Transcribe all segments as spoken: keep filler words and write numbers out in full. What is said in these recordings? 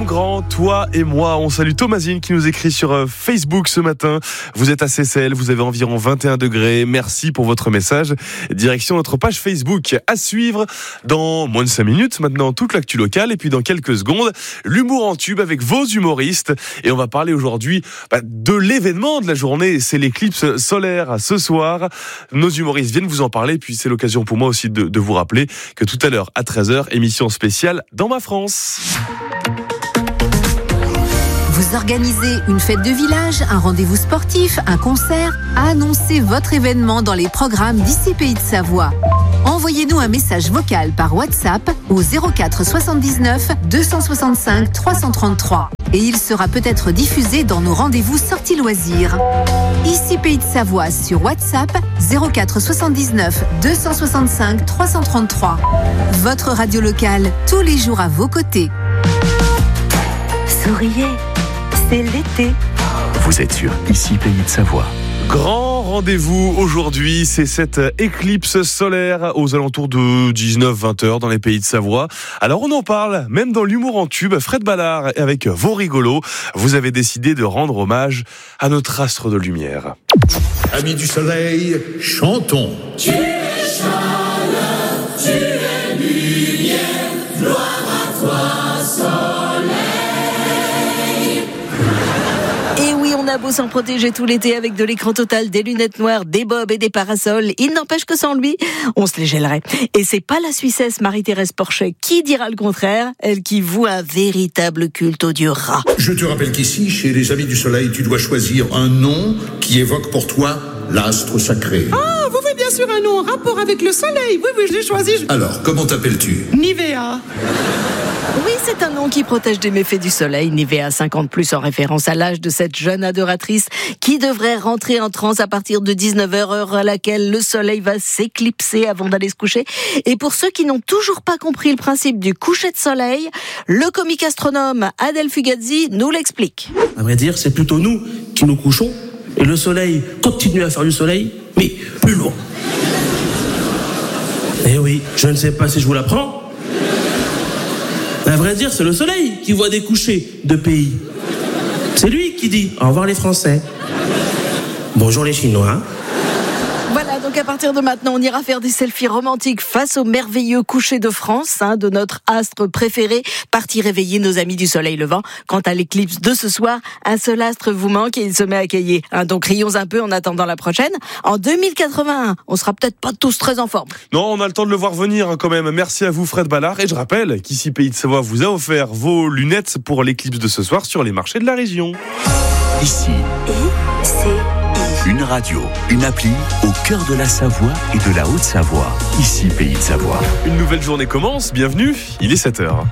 Homme grand, toi et moi. On salue Thomasine qui nous écrit sur Facebook ce matin. Vous êtes à Seyssel, vous avez environ vingt et un degrés. Merci pour votre message. Direction notre page Facebook. À suivre dans moins de cinq minutes. Maintenant, toute l'actu locale. Et puis dans quelques secondes, l'humour en tube avec vos humoristes. Et on va parler aujourd'hui bah, de l'événement de la journée. C'est l'éclipse solaire ce soir. Nos humoristes viennent vous en parler. Puis c'est l'occasion pour moi aussi de, de vous rappeler que tout à l'heure à treize heures, émission spéciale Dans ma France. Vous organisez une fête de village, un rendez-vous sportif, un concert? Annoncez votre événement dans les programmes d'ici Pays de Savoie. Envoyez-nous un message vocal par WhatsApp au zéro quatre soixante-dix-neuf deux cent soixante-cinq trois cent trente-trois et il sera peut-être diffusé dans nos rendez-vous sorties loisirs. Ici Pays de Savoie sur WhatsApp zéro quatre soixante-dix-neuf deux cent soixante-cinq trois cent trente-trois. Votre radio locale, tous les jours à vos côtés. Souriez, c'est l'été. Vous êtes sur Ici Pays de Savoie. Grand rendez-vous aujourd'hui, c'est cette éclipse solaire aux alentours de dix-neuf vingt heures dans les Pays de Savoie. Alors on en parle, même dans l'humour en tube. Fred Ballard, avec vos rigolos, vous avez décidé de rendre hommage à notre astre de lumière. Amis du soleil, chantons. Tu es chaleur, tu es lumière, gloire à toi, soleil. Et oui, on a beau s'en protéger tout l'été avec de l'écran total, des lunettes noires, des bobs et des parasols, il n'empêche que sans lui, on se les gèlerait. Et c'est pas la Suissesse Marie-Thérèse Porchet qui dira le contraire, elle qui voue un véritable culte au dieu rat. Je te rappelle qu'ici, chez les Amis du Soleil, tu dois choisir un nom qui évoque pour toi l'astre sacré. Ah, vous voulez bien sûr un nom en rapport avec le soleil. Oui, oui, je l'ai choisi. Je... Alors, comment t'appelles-tu? Nivea. Oui, c'est un nom qui protège des méfaits du soleil. Nivea cinquante plus, en référence à l'âge de cette jeune adoratrice qui devrait rentrer en transe à partir de dix-neuf heures, heure à laquelle le soleil va s'éclipser avant d'aller se coucher. Et pour ceux qui n'ont toujours pas compris le principe du coucher de soleil, le comique astronome Adèle Fugazzi nous l'explique. À vrai dire, c'est plutôt nous qui nous couchons et le soleil continue à faire du soleil, mais plus loin. Eh oui, je ne sais pas si je vous l'apprends. À vrai dire, c'est le soleil qui voit des couchers de pays. C'est lui qui dit au revoir les Français. Bonjour les Chinois. Voilà, donc à partir de maintenant, on ira faire des selfies romantiques face au merveilleux coucher de France, hein, de notre astre préféré, parti réveiller nos amis du soleil levant. Quant à l'éclipse de ce soir, un seul astre vous manque et il se met à cailler. Hein, donc rions un peu en attendant la prochaine. En deux mille quatre-vingt-un, on sera peut-être pas tous très en forme. Non, on a le temps de le voir venir hein, quand même. Merci à vous Fred Ballard. Et je rappelle qu'Ici Pays de Savoie vous a offert vos lunettes pour l'éclipse de ce soir sur les marchés de la région. Ici, Et c'est une radio, une appli au cœur de la Savoie et de la Haute-Savoie. Ici Pays de Savoie. Une nouvelle journée commence, bienvenue, il est sept heures.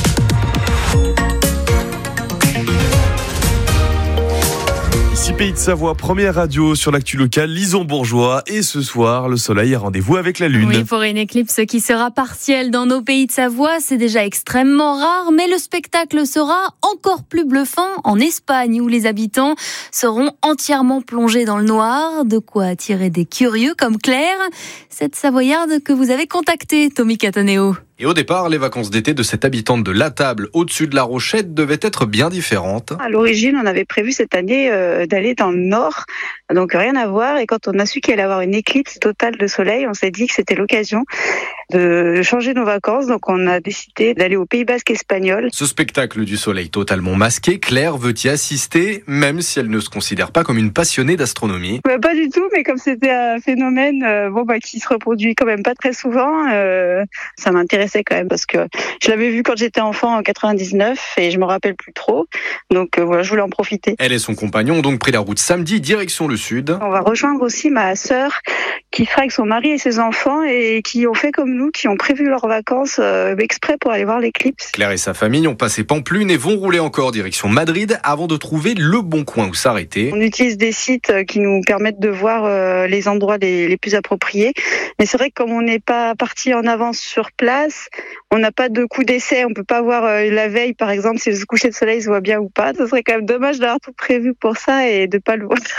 Ici Pays de Savoie, première radio sur l'actu locale, Lison Bourgeois. Et ce soir, le soleil a rendez-vous avec la lune. Oui, pour une éclipse qui sera partielle dans nos Pays de Savoie, c'est déjà extrêmement rare, mais le spectacle sera encore plus bluffant en Espagne, où les habitants seront entièrement plongés dans le noir. De quoi attirer des curieux comme Claire, cette Savoyarde que vous avez contactée, Tommy Cataneo. Et au départ, les vacances d'été de cette habitante de La Table, au-dessus de la Rochette, devaient être bien différentes. À l'origine, on avait prévu cette année euh, d'aller dans le nord, donc rien à voir. Et quand on a su qu'il allait y avoir une éclipse totale de soleil, on s'est dit que c'était l'occasion de changer nos vacances. Donc on a décidé d'aller au Pays Basque espagnol. Ce spectacle du soleil totalement masqué, Claire veut y assister, même si elle ne se considère pas comme une passionnée d'astronomie. Bah, pas du tout, mais comme c'était un phénomène euh, bon, bah, qui se reproduit quand même pas très souvent, euh, ça m'intéresse quand même parce que je l'avais vu quand j'étais enfant en quatre-vingt-dix-neuf et je me rappelle plus trop. Donc euh, voilà, je voulais en profiter. Elle et son compagnon ont donc pris la route samedi, direction le sud. On va rejoindre aussi ma sœur qui sera avec son mari et ses enfants et qui ont fait comme nous, qui ont prévu leurs vacances euh, exprès pour aller voir l'éclipse. Claire et sa famille ont passé Pampelune et vont rouler encore direction Madrid avant de trouver le bon coin où s'arrêter. On utilise des sites qui nous permettent de voir euh, les endroits les, les plus appropriés. Mais c'est vrai que comme on n'est pas parti en avance sur place, on n'a pas de coup d'essai, on peut pas voir euh, la veille par exemple si le coucher de soleil se voit bien ou pas. Ce serait quand même dommage d'avoir tout prévu pour ça et de pas le voir.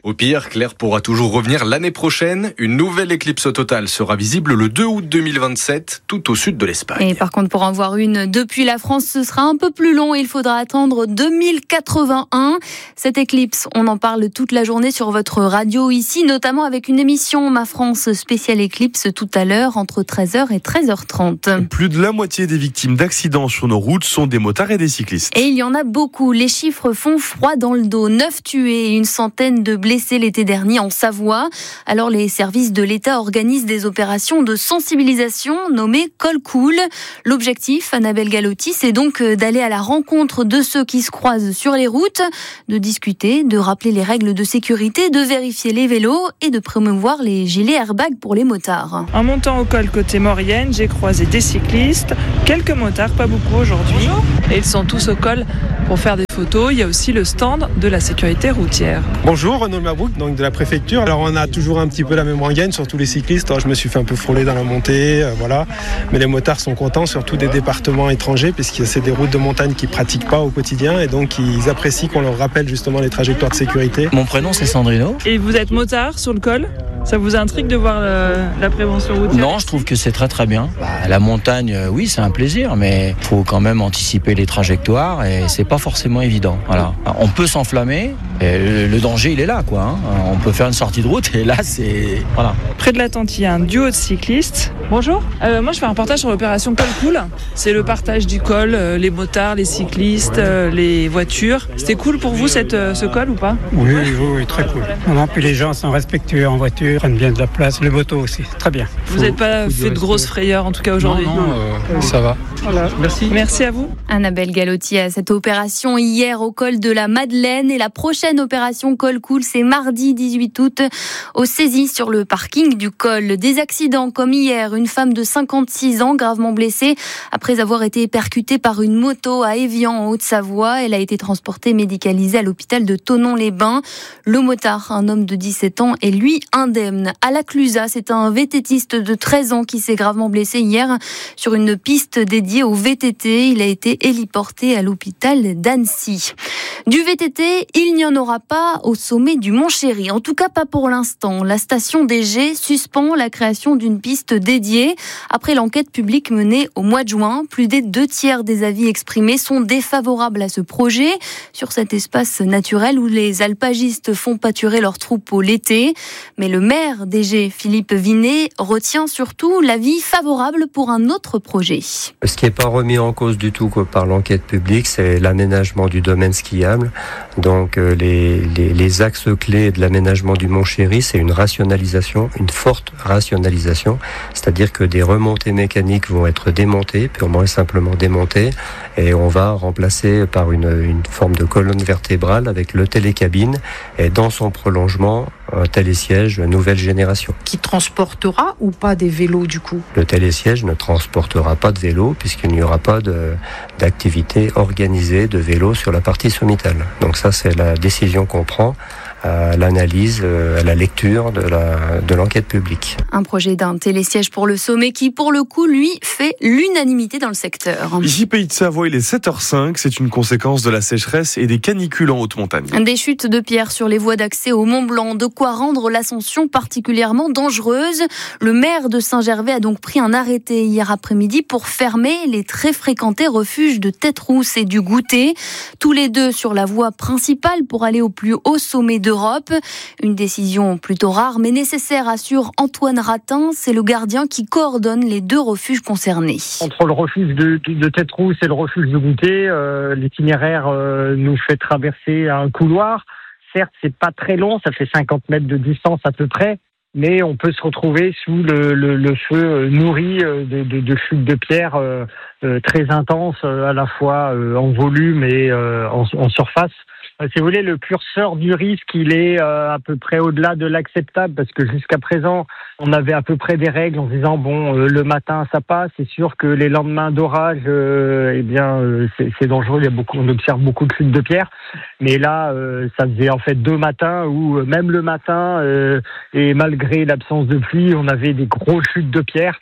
Au pire, Claire pourra toujours revenir l'année prochaine. Une nouvelle éclipse totale sera visible le deux août deux mille vingt-sept, tout au sud de l'Espagne. Et par contre, pour en voir une depuis la France, ce sera un peu plus long. Il faudra attendre deux mille quatre-vingt-un. Cette éclipse, on en parle toute la journée sur votre radio ici, notamment avec une émission Ma France spéciale éclipse tout à l'heure entre treize heures et treize heures trente. Plus de la moitié des victimes d'accidents sur nos routes sont des motards et des cyclistes. Et il y en a beaucoup. Les chiffres font froid dans le dos. Neuf tués et une centaine de blessés l'été dernier en Savoie. Alors les services de l'État organisent des opérations de sensibilisation nommées Col Cool. L'objectif, Annabelle Galotti, c'est donc d'aller à la rencontre de ceux qui se croisent sur les routes, de discuter, de rappeler les règles de sécurité, de vérifier les vélos et de promouvoir les gilets airbags pour les motards. En montant au col côté Maurienne, j'ai croisé des cyclistes, quelques motards, pas beaucoup aujourd'hui. Et ils sont tous au col pour faire des photos. Il y a aussi le stand de la sécurité routière. Bonjour, Renaud Mabrouk, donc de la préfecture. Alors on a toujours un petit peu la même rengaine, surtout les cyclistes. Alors, je me suis fait un peu frôler dans la montée, euh, voilà. Mais les motards sont contents, surtout des départements étrangers, puisque c'est des routes de montagne qu'ils pratiquent pas au quotidien, et donc ils apprécient qu'on leur rappelle justement les trajectoires de sécurité. Mon prénom c'est Sandrino. Et vous êtes motard sur le col ? Ça vous intrigue de voir le, la prévention routière ? Non, je trouve que c'est très très bien. Bah, la montagne, euh, oui, c'est un plaisir, mais il faut quand même anticiper les trajectoires et c'est pas forcément évident. Voilà. On peut s'enflammer, et le, le danger il est là, quoi. Hein. On peut faire une sortie de route et là c'est voilà. Près de la tente, il y a un duo de cyclistes. Bonjour. Euh, moi, je fais un reportage sur l'opération Col Cool. C'est le partage du col, euh, les motards, les cyclistes, euh, les voitures. C'était cool pour vous cette, euh, ce col ou pas ? Oui, oui, oui, très cool. Non, puis les gens sont respectueux en voiture, prennent bien de la place. Le moto aussi, très bien. Vous n'êtes pas fait de grosses frayeurs en tout cas aujourd'hui ? Non, non, euh, ça va. Voilà, merci. Merci à vous. Annabelle Galotti a cette opération hier au col de la Madeleine et la prochaine opération Col Cool, c'est mardi dix-huit août au Saisy sur le parking du col. Des accidents comme hier, une femme de cinquante-six ans gravement blessée après avoir été percutée par une moto à Évian en Haute-Savoie. Elle a été transportée médicalisée à l'hôpital de Thonon-les-Bains. Le motard, un homme de dix-sept ans, est lui indemne. À la Clusaz, c'est un VTTiste de treize ans qui s'est gravement blessé hier sur une piste dédiée au V T T. Il a été héliporté à l'hôpital d'Annecy. Du V T T, il n'y en aura pas au sommet du Mont Chéry. En tout cas, pas pour l'instant. La station D G suspend la création d'une piste dédiée. Après l'enquête publique menée au mois de juin, plus des deux tiers des avis exprimés sont défavorables à ce projet sur cet espace naturel où les alpagistes font pâturer leurs troupeaux l'été. Mais le maire D G, Philippe Vinet, retient surtout l'avis favorable pour un autre projet. Ce qui n'est pas remis en cause du tout quoi, par l'enquête publique, c'est l'aménagement du domaine skiable. Donc euh, les, les, les axes clés de l'aménagement du Mont Chéry, c'est une rationalisation, une forte rationalisation, c'est-à-dire que des remontées mécaniques vont être démontées, purement et simplement démontées, et on va remplacer par une, une forme de colonne vertébrale avec le télécabine, et dans son prolongement, un télésiège nouvelle génération. Qui transportera ou pas des vélos du coup ? Le télésiège ne transportera pas de vélos puisqu'il n'y aura pas de, d'activité organisée de vélos sur la partie sommitale. Donc ça, c'est la décision qu'on prend à l'analyse, à la lecture de, la, de l'enquête publique. Un projet d'un télésiège pour le sommet qui, pour le coup, lui, fait l'unanimité dans le secteur. Ici, Pays de Savoie, il est sept heures cinq. C'est une conséquence de la sécheresse et des canicules en haute montagne. Des chutes de pierres sur les voies d'accès au Mont Blanc, de quoi rendre l'ascension particulièrement dangereuse. Le maire de Saint-Gervais a donc pris un arrêté hier après-midi pour fermer les très fréquentés refuges de Tête-Rousse et du Goûter. Tous les deux sur la voie principale pour aller au plus haut sommet de d'Europe. Une décision plutôt rare mais nécessaire, assure Antoine Ratin. C'est le gardien qui coordonne les deux refuges concernés. Entre le refuge de, de, de Tête-Rousse et le refuge de Goûter, euh, l'itinéraire euh, nous fait traverser un couloir. Certes, c'est pas très long, ça fait cinquante mètres de distance à peu près, mais on peut se retrouver sous le, le, le feu nourri de, de, de chutes de pierre euh, euh, très intenses, à la fois euh, en volume et euh, en, en surface. Si vous voulez, le curseur du risque, il est euh, à peu près au-delà de l'acceptable, parce que jusqu'à présent, on avait à peu près des règles en disant, bon, euh, le matin, ça passe. C'est sûr que les lendemains d'orage, euh, eh bien, euh, c'est, c'est dangereux. Il y a beaucoup, on observe beaucoup de chutes de pierre. Mais là, euh, ça faisait en fait deux matins où, euh, même le matin, euh, et malgré l'absence de pluie, on avait des grosses chutes de pierre.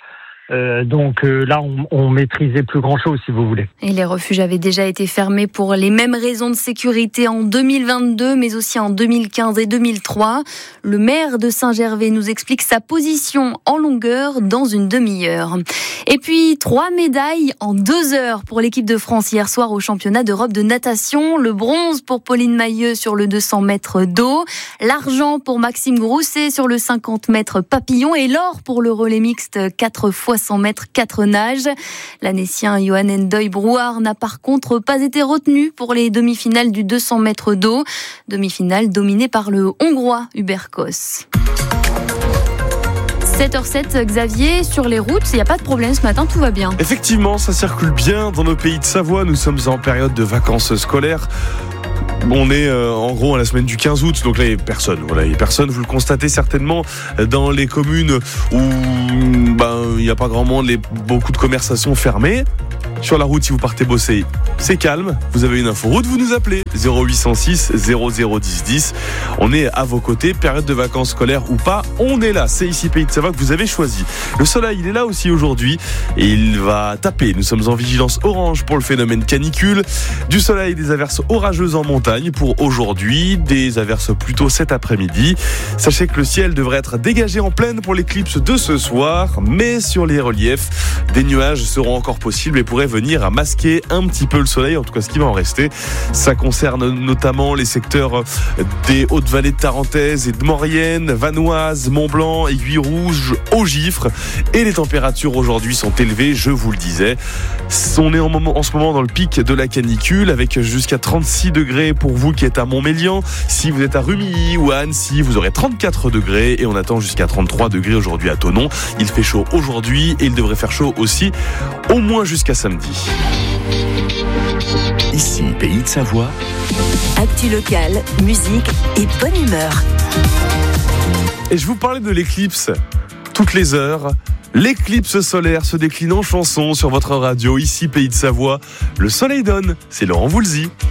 Euh, donc euh, là, on, on maîtrisait plus grand-chose, si vous voulez. Et les refuges avaient déjà été fermés pour les mêmes raisons de sécurité en deux mille vingt-deux, mais aussi en deux mille quinze et deux mille trois. Le maire de Saint-Gervais nous explique sa position en longueur dans une demi-heure. Et puis, trois médailles en deux heures pour l'équipe de France hier soir au championnat d'Europe de natation. Le bronze pour Pauline Mailleux sur le deux cents mètres d'eau, l'argent pour Maxime Grousset sur le cinquante mètres papillon et l'or pour le relais mixte quatre fois cent mètres quatre nages. L'Annécien Johan Endoy-Brouard n'a par contre pas été retenu pour les demi-finales du deux cents mètres d'eau. Demi-finale dominée par le Hongrois Hubert Kos. sept heures zéro sept, Xavier, sur les routes, il n'y a pas de problème ce matin, tout va bien. Effectivement, ça circule bien dans nos pays de Savoie. Nous sommes en période de vacances scolaires. On est euh, en gros à la semaine du quinze août, donc là il n'y a personne. Voilà, il n'y a personne, vous le constatez certainement dans les communes où ben, il n'y a pas grand monde, les, beaucoup de conversations fermées. Sur la route, si vous partez bosser, c'est calme. Vous avez une info route, vous nous appelez zéro huit cent six zéro zéro dix dix. On est à vos côtés, période de vacances scolaires ou pas, on est là. C'est ici Pays de Savoie que vous avez choisi. Le soleil, il est là aussi aujourd'hui et il va taper. Nous sommes en vigilance orange pour le phénomène canicule. Du soleil, des averses orageuses en montagne pour aujourd'hui, des averses plutôt cet après-midi. Sachez que le ciel devrait être dégagé en pleine pour l'éclipse de ce soir, mais sur les reliefs, des nuages seront encore possibles et pourraient venir à masquer un petit peu le soleil, en tout cas ce qui va en rester. Ça concerne notamment les secteurs des Hautes-Vallées de Tarentaise et de Maurienne, Vanoise, Mont-Blanc, Aiguille-Rouge, Haut-Gifre. Et les températures aujourd'hui sont élevées, je vous le disais. On est en, moment, en ce moment dans le pic de la canicule avec jusqu'à trente-six degrés pour vous qui êtes à Montmélian. Si vous êtes à Rumilly ou à Annecy, vous aurez trente-quatre degrés et on attend jusqu'à trente-trois degrés aujourd'hui à Thonon. Il fait chaud aujourd'hui et il devrait faire chaud aussi au moins jusqu'à samedi. Ici, Pays de Savoie. Actu locale, musique et bonne humeur. Et je vous parlais de l'éclipse toutes les heures. L'éclipse solaire se décline en chanson sur votre radio. Ici, Pays de Savoie. Le soleil donne. C'est Laurent Voulzy.